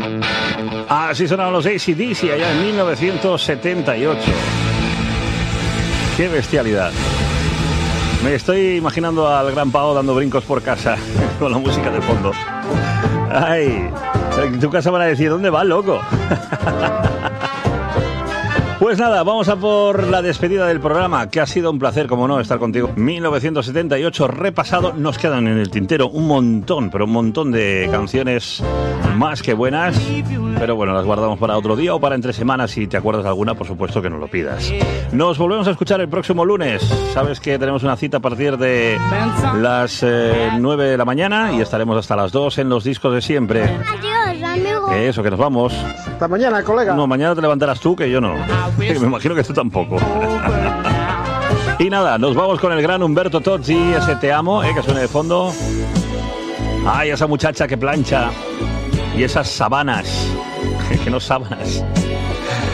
Así sonaban los AC/DC allá en 1978. ¡Qué bestialidad! Me estoy imaginando al gran Pao dando brincos por casa con la música de fondo. ¡Ay! En tu casa van a decir, ¿dónde vas, loco? Pues nada, vamos a por la despedida del programa, que ha sido un placer, como no, estar contigo. 1978 repasado, nos quedan en el tintero un montón, pero un montón de canciones más que buenas. Pero bueno, las guardamos para otro día o para entre semanas. Si te acuerdas de alguna, por supuesto que nos lo pidas. Nos volvemos a escuchar el próximo lunes. Sabes que tenemos una cita a partir de las 9 de la mañana y estaremos hasta las 2 en los discos de siempre. Adiós, amigo. Eso, que nos vamos. Hasta mañana, colega. No, mañana te levantarás tú, que yo no. Me imagino que tú tampoco. Y nada, nos vamos con el gran Humberto Tozzi, ese Te Amo, que suene de fondo. Ay, esa muchacha que plancha. Y esas sabanas, que no sábanas.